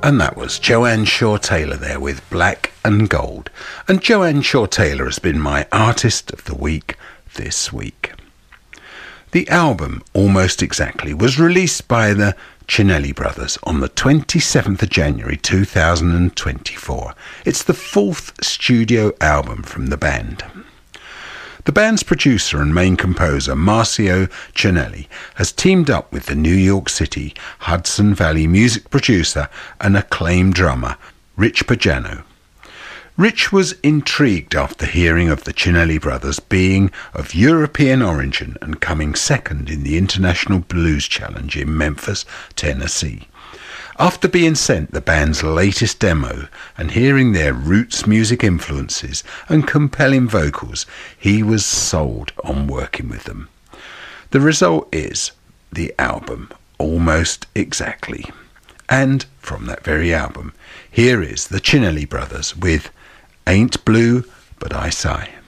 And that was Joanne Shaw Taylor there with Black and Gold. And Joanne Shaw Taylor has been my Artist of the Week this week. The album, Almost Exactly, was released by the Cinelli Brothers on the 27th of January 2024. It's the fourth studio album from the band. The band's producer and main composer, Marcio Cinelli, has teamed up with the New York City Hudson Valley music producer and acclaimed drummer, Rich Pagano. Rich was intrigued after hearing of the Cinelli Brothers being of European origin and coming second in the International Blues Challenge in Memphis, Tennessee. After being sent the band's latest demo and hearing their roots music influences and compelling vocals, he was sold on working with them. The result is the album, Almost Exactly. And from that very album, here is the Cinelli Brothers with Ain't Blue But I Sigh.